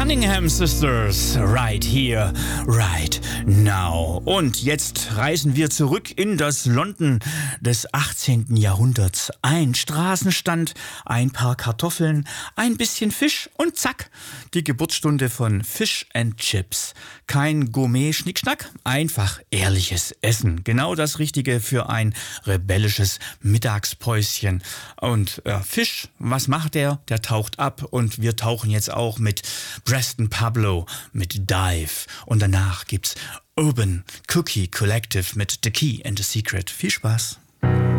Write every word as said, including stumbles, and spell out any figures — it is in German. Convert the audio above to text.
Cunningham Sisters, right here, right now. Und jetzt reisen wir zurück in das London des achtzehnten Jahrhunderts. Ein Straßenstand, ein paar Kartoffeln, ein bisschen Fisch und zack, die Geburtsstunde von Fish and Chips. Kein Gourmet-Schnickschnack, einfach ehrliches Essen. Genau das Richtige für ein rebellisches Mittagspäuschen. Und äh, Fisch, was macht der? Der taucht ab und wir tauchen jetzt auch mit Preston Pablo, mit Dive. Und danach gibt's Urban Cookie Collective mit The Key and the Secret. Viel Spaß!